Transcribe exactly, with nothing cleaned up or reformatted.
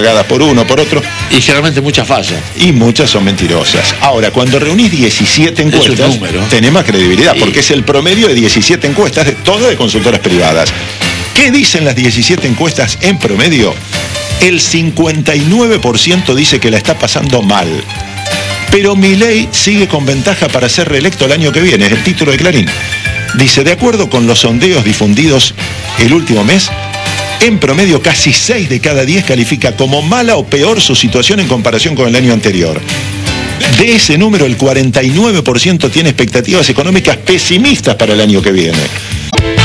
pagadas por uno, por otro. Y generalmente muchas fallas. Y muchas son mentirosas. Ahora, cuando reunís diecisiete encuestas, es un número. tenés más credibilidad, Sí. porque es el promedio de diecisiete encuestas, de todas de consultoras privadas. ¿Qué dicen las diecisiete encuestas en promedio? El cincuenta y nueve por ciento dice que la está pasando mal. Pero Milei sigue con ventaja para ser reelecto el año que viene, es el título de Clarín. Dice, de acuerdo con los sondeos difundidos el último mes, en promedio casi seis de cada diez califica como mala o peor su situación en comparación con el año anterior. De ese número, el cuarenta y nueve por ciento tiene expectativas económicas pesimistas para el año que viene.